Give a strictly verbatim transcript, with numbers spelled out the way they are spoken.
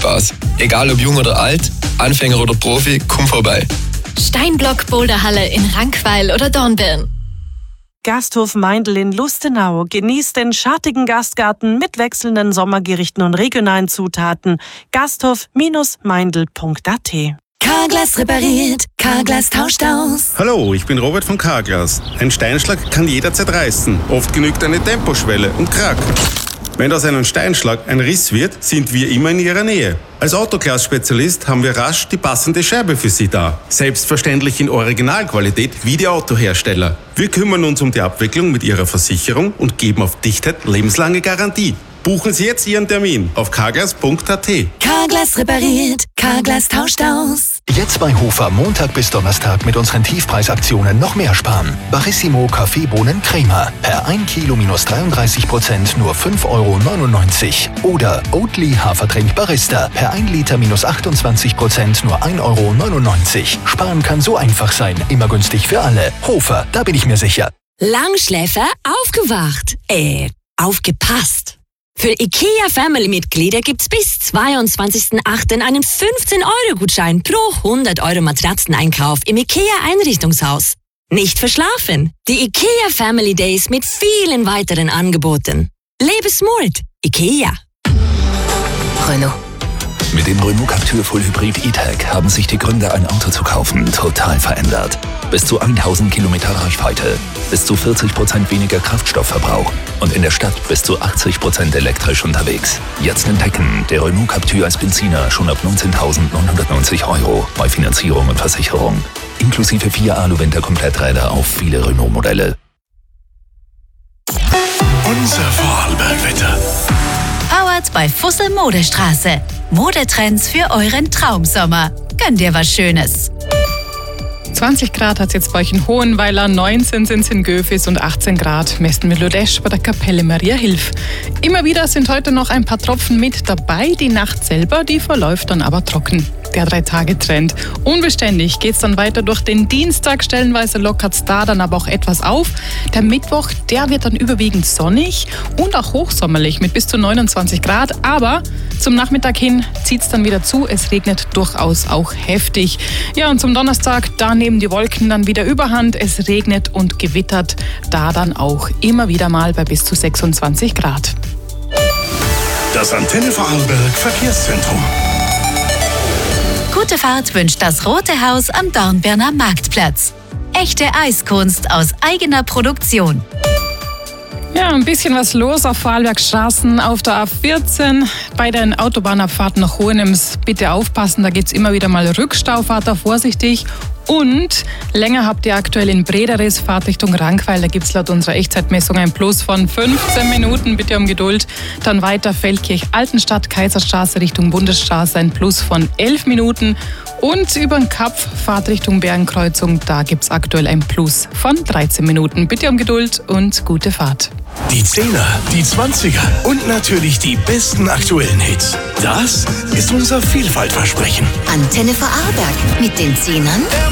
Spaß. Egal ob jung oder alt, Anfänger oder Profi, komm vorbei. Steinblock Boulderhalle in Rankweil oder Dornbirn. Gasthof Meindl in Lustenau genießt den schattigen Gastgarten mit wechselnden Sommergerichten und regionalen Zutaten. Gasthof Meindl punkt a t. Carglass repariert, Carglass tauscht aus. Hallo, ich bin Robert von Carglass. Ein Steinschlag kann jederzeit reißen. Oft genügt eine Temposchwelle und Krack. Wenn aus einem Steinschlag ein Riss wird, sind wir immer in Ihrer Nähe. Als Autoglas-Spezialist haben wir rasch die passende Scherbe für Sie da. Selbstverständlich in Originalqualität wie die Autohersteller. Wir kümmern uns um die Abwicklung mit Ihrer Versicherung und geben auf Dichtheit lebenslange Garantie. Buchen Sie jetzt Ihren Termin auf carglass punkt a t. Carglass repariert, Carglass tauscht aus. Jetzt bei Hofer Montag bis Donnerstag mit unseren Tiefpreisaktionen noch mehr sparen. Barissimo Kaffeebohnen Crema per ein Kilo minus dreiunddreißig Prozent nur fünf Euro neunundneunzig. Oder Oatly Hafertrink Barista per ein Liter minus achtundzwanzig Prozent nur ein Euro neunundneunzig. Sparen kann so einfach sein, immer günstig für alle. Hofer, da bin ich mir sicher. Langschläfer aufgewacht. Äh, aufgepasst. Für IKEA Family-Mitglieder gibt's bis zweiundzwanzigsten achten einen fünfzehn Euro Gutschein pro hundert Euro Matratzeneinkauf im IKEA Einrichtungshaus. Nicht verschlafen. Die IKEA Family Days mit vielen weiteren Angeboten. Lebe smart. IKEA. Renault. Mit dem Renault Captur Full Hybrid E-Tech haben sich die Gründe, ein Auto zu kaufen, total verändert. Bis zu tausend Kilometer Reichweite, bis zu vierzig Prozent weniger Kraftstoffverbrauch und in der Stadt bis zu achtzig Prozent elektrisch unterwegs. Jetzt entdecken, der Renault Captur als Benziner schon ab neunzehntausendneunhundertneunzig Euro bei Finanzierung und Versicherung. Inklusive vier Alu-Winter-Kompletträder auf viele Renault-Modelle. Unser Vorarlberg-Wetter. Powered bei Fussel Modestraße. Modetrends für euren Traumsommer. Gönn dir was Schönes. zwanzig Grad hat es jetzt bei euch in Hohenweiler, neunzehn sind es in Göfis und achtzehn Grad messen wir Lodesch bei der Kapelle Maria Hilf. Immer wieder sind heute noch ein paar Tropfen mit dabei. Die Nacht selber, die verläuft dann aber trocken. Der Drei-Tage-Trend. Unbeständig geht es dann weiter durch den Dienstag. Stellenweise lockert es da dann aber auch etwas auf. Der Mittwoch, der wird dann überwiegend sonnig und auch hochsommerlich mit bis zu neunundzwanzig Grad. Aber zum Nachmittag hin zieht es dann wieder zu. Es regnet durchaus auch heftig. Ja, und zum Donnerstag, da nehmen die Wolken dann wieder überhand. Es regnet und gewittert. Da dann auch immer wieder mal bei bis zu sechsundzwanzig Grad. Das Antenne Vorarlberg Verkehrszentrum. Gute Fahrt wünscht das Rote Haus am Dornbirner Marktplatz. Echte Eiskunst aus eigener Produktion. Ja, ein bisschen was los auf Vorarlbergstraßen auf der A vierzehn. Bei den Autobahnabfahrten nach Hohenems bitte aufpassen, da gibt es immer wieder mal Rückstau, fahrt da vorsichtig. Und länger habt ihr aktuell in Brederis, Fahrt Richtung Rankweil, da gibt es laut unserer Echtzeitmessung ein Plus von fünfzehn Minuten, bitte um Geduld. Dann weiter Feldkirch, Altenstadt, Kaiserstraße Richtung Bundesstraße, ein Plus von elf Minuten. Und über den Kap, Fahrt Richtung Bergenkreuzung, da gibt es aktuell ein Plus von dreizehn Minuten. Bitte um Geduld und gute Fahrt. Die Zehner, die Zwanziger und natürlich die besten aktuellen Hits. Das ist unser Vielfaltversprechen. Antenne Vorarlberg mit den Zehnern